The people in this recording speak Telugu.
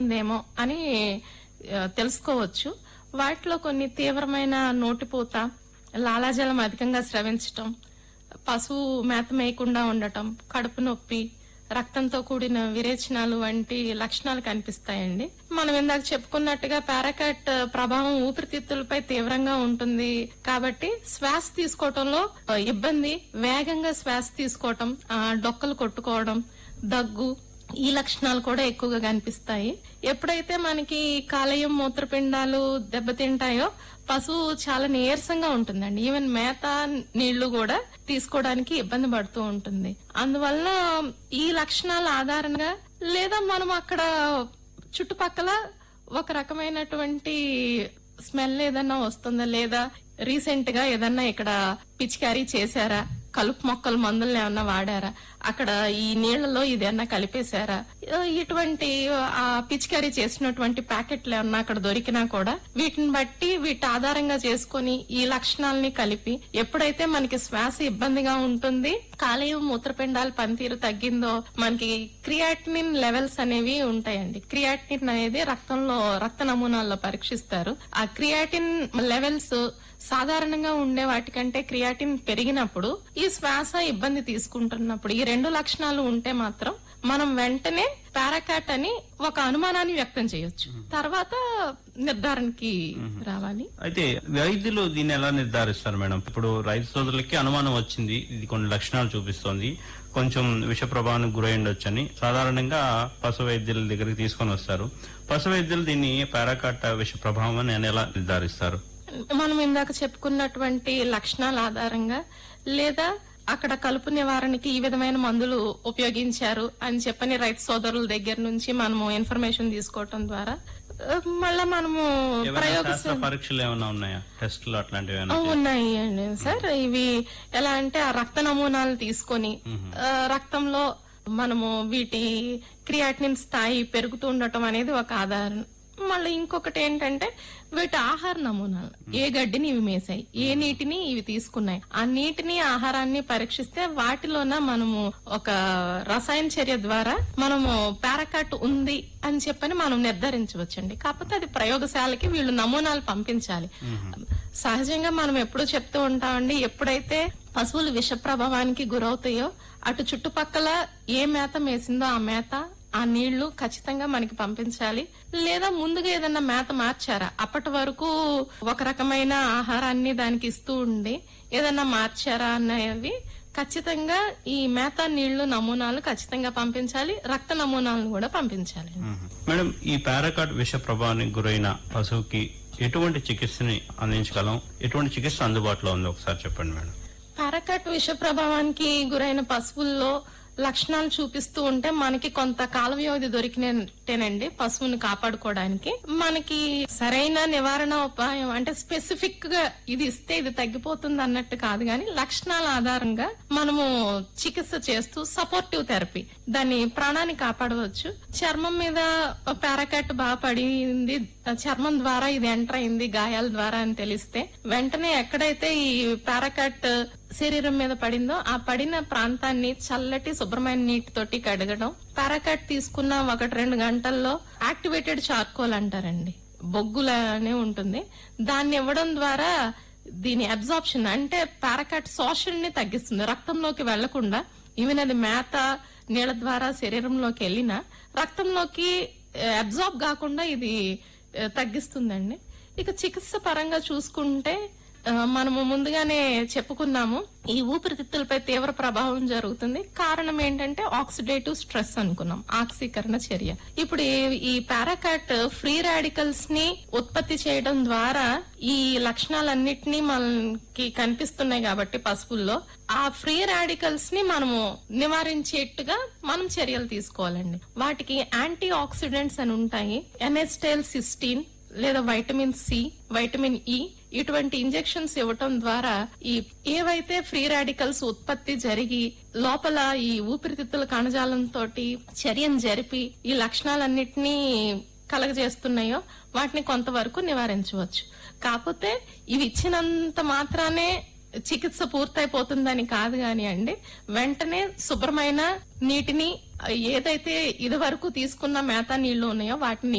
ఉంటుందేమో అని తెలుసుకోవచ్చు. వాటిలో కొన్ని తీవ్రమైన నోటిపూత, లాలాజలం అధికంగా స్రవించటం, పశువు మేత మేయకుండా ఉండటం, కడుపు నొప్పి, రక్తంతో కూడిన విరేచనాలు వంటి లక్షణాలు కనిపిస్తాయండి. మనం ఇందాక చెప్పుకున్నట్టుగా పారాకాట్ ప్రభావం ఊపిరితిత్తులపై తీవ్రంగా ఉంటుంది కాబట్టి శ్వాస తీసుకోవటంలో ఇబ్బంది, వేగంగా శ్వాస తీసుకోవటం, డొక్కలు కొట్టుకోవడం, దగ్గు, ఈ లక్షణాలు కూడా ఎక్కువగా కనిపిస్తాయి. ఎప్పుడైతే మనకి కాలేయం, మూత్రపిండాలు దెబ్బతింటాయో పశువు చాలా నీరసంగా ఉంటుందండి. ఈవెన్ మేత, నీళ్లు కూడా తీసుకోవడానికి ఇబ్బంది పడుతూ ఉంటుంది. అందువల్ల ఈ లక్షణాల ఆధారంగా లేదా మనం అక్కడ చుట్టుపక్కల ఒక రకమైనటువంటి స్మెల్ ఏదన్నా వస్తుందా, లేదా రీసెంట్ గా ఏదన్నా ఇక్కడ పిచికారీ చేశారా, కలుపు మొక్కల మందులు ఏమన్నా వాడారా, అక్కడ ఈ నీళ్లలో ఇదేమన్నా కలిపేశారా, ఇటువంటి పిచికారీ చేసినటువంటి ప్యాకెట్లు ఏమన్నా అక్కడ దొరికినా కూడా వీటిని బట్టి వీటి ఆధారంగా చేసుకుని ఈ లక్షణాలని కలిపి ఎప్పుడైతే మనకి శ్వాస ఇబ్బందిగా ఉంటుంది, కాలేయం, మూత్రపిండాల పనితీరు తగ్గిందో మనకి క్రియాటినిన్ లెవెల్స్ అనేవి ఉంటాయండి. క్రియాటినిన్ అనేది రక్త నమూనాల్లో పరీక్షిస్తారు. ఆ క్రియాటిన్ లెవెల్స్ సాధారణంగా ఉండే వాటికంటే క్రియాటిన్ పెరిగినప్పుడు ఈ శ్వాస ఇబ్బంది తీసుకుంటున్నప్పుడు ఈ రెండు లక్షణాలు ఉంటే మాత్రం మనం వెంటనే పారాకాట్ అని ఒక అనుమానాన్ని వ్యక్తం చేయొచ్చు. తర్వాత నిర్ధారణకి రావాలి. అయితే వైద్యులు దీన్ని ఎలా నిర్ధారిస్తారు మేడం? ఇప్పుడు రైతు సోదరులకి అనుమానం వచ్చింది, ఇది కొన్ని లక్షణాలు చూపిస్తోంది, కొంచెం విష ప్రభావానికి గురై ఉండొచ్చని సాధారణంగా పశు వైద్యుల దగ్గరికి తీసుకొని వస్తారు. పశు వైద్యులు దీన్ని పారాకాట్ విష ప్రభావం అని ఎలా నిర్ధారిస్తారు? మనం ఇందాక చెప్పుకున్నటువంటి లక్షణాల ఆధారంగా లేదా అక్కడ కలుపు నివారణకి ఈ విధమైన మందులు ఉపయోగించారు అని చెప్పని రైతు సోదరుల దగ్గర నుంచి మనము ఇన్ఫర్మేషన్ తీసుకోవటం ద్వారా మళ్ళా మనము పరీక్షలు ఏమైనా ఉన్నాయా, టెస్టులు అట్లాంటివి ఉన్నాయి అండి సార్. ఇవి ఎలా అంటే ఆ రక్త నమూనాలు తీసుకొని రక్తంలో మనము వీటి క్రియాటినిన్ స్థాయి పెరుగుతూ ఉండటం అనేది ఒక ఆధారం. మళ్ళీ ఇంకొకటి ఏంటంటే వీటి ఆహార నమూనాలు, ఏ గడ్డిని ఇవి మేసాయి, ఏ నీటిని ఇవి తీసుకున్నాయి, ఆ నీటిని, ఆహారాన్ని పరీక్షిస్తే వాటిలోన మనము ఒక రసాయన చర్య ద్వారా మనము పారాకాట్ ఉంది అని చెప్పని మనం నిర్ధారించవచ్చండి. కాకపోతే అది ప్రయోగశాలకి వీళ్ళు నమూనాలు పంపించాలి. సహజంగా మనం ఎప్పుడూ చెప్తూ ఉంటామండి, ఎప్పుడైతే పశువులు విష ప్రభావానికి గురవుతాయో అటు చుట్టుపక్కల ఏ మేత మేసిందో ఆ మేత, ఆ నీళ్లు ఖచ్చితంగా మనకి పంపించాలి. లేదా ముందుగా ఏదన్నా మేత మార్చారా, అప్పటి వరకు ఒక రకమైన ఆహారాన్ని దానికి ఇస్తూ ఉండి ఏదన్నా మార్చారా అనేవి ఖచ్చితంగా ఈ మేత, నీళ్లు నమూనాలు ఖచ్చితంగా పంపించాలి. రక్త నమూనాలను కూడా పంపించాలి. మేడం, ఈ పారాకాట్ విష ప్రభావానికి గురైన పశువుకి ఎటువంటి చికిత్సని అందించగలం, ఎటువంటి చికిత్స అందుబాటులో ఉంది ఒకసారి చెప్పండి మేడం. పారాకాట్ విష ప్రభావానికి గురైన పశువుల్లో లక్షణాలు చూపిస్తూ ఉంటే మనకి కొంత కాల వ్యవధి దొరికినట్టేనండి పశువుని కాపాడుకోవడానికి. మనకి సరైన నివారణ ఉపాయం అంటే స్పెసిఫిక్ గా ఇది ఇస్తే ఇది తగ్గిపోతుంది అన్నట్టు కాదు, గాని లక్షణాల ఆధారంగా మనము చికిత్స చేస్తూ సపోర్టివ్ థెరపీ దాన్ని ప్రాణాన్ని కాపాడవచ్చు. చర్మం మీద పారాకాట్ బాగా పడింది, చర్మం ద్వారా ఇది ఎంటర్ అయింది గాయాల ద్వారా అని తెలిస్తే వెంటనే ఎక్కడైతే ఈ పారాకాట్ శరీరం మీద పడిందో ఆ పడిన ప్రాంతాన్ని చల్లటి శుభ్రమైన నీటితోటి కడగడం, పారాకాట్ తీసుకున్న 1-2 గంటల్లో యాక్టివేటెడ్ చార్కోల్ అంటారండి, బొగ్గులనే ఉంటుంది, దాన్ని ఇవ్వడం ద్వారా దీని అబ్జార్ప్షన్ అంటే పారాకాట్ శోషణని తగ్గిస్తుంది. రక్తంలోకి వెళ్లకుండా ఈవెన్ అది మేత, నీళ్ల ద్వారా శరీరంలోకి వెళ్ళినా రక్తంలోకి అబ్జార్బ్ కాకుండా ఇది తగ్గిస్తుందండి. ఇక చికిత్స పరంగా చూసుకుంటే మనము ముందుగానే చెప్పుకున్నాము, ఈ ఊపిరితిత్తులపై తీవ్ర ప్రభావం జరుగుతుంది. కారణం ఏంటంటే ఆక్సిడేటివ్ స్ట్రెస్ అనుకున్నాం, ఆక్సీకరణ చర్య. ఇప్పుడు ఈ పారాకాట్ ఫ్రీ రాడికల్స్ ని ఉత్పత్తి చేయడం ద్వారా ఈ లక్షణాలన్నిటినీ మనకి కనిపిస్తున్నాయి కాబట్టి పశువుల్లో ఆ ఫ్రీ రాడికల్స్ ని మనము నివారించేట్టుగా మనం చర్యలు తీసుకోవాలండి. వాటికి యాంటీ ఆక్సిడెంట్స్ అని ఉంటాయి, ఎనెస్టైల్ సిస్టీన్ లేదా వైటమిన్ సి, వైటమిన్ ఇ, ఇటువంటి ఇంజెక్షన్స్ ఇవ్వటం ద్వారా ఈ ఏవైతే ఫ్రీ రాడికల్స్ ఉత్పత్తి జరిగి లోపల ఈ ఊపిరితిత్తుల కణజాలంతో చర్యను జరిపి ఈ లక్షణాలన్నిటినీ కలగజేస్తున్నాయో వాటిని కొంతవరకు నివారించవచ్చు. కాకపోతే ఇవి ఇచ్చినంత మాత్రానే చికిత్స పూర్తయిపోతుందని కాదు గాని అండి, వెంటనే శుభ్రమైన నీటిని ఏదైతే ఇది వరకు తీసుకున్న మేత నీళ్లు ఉన్నాయో వాటిని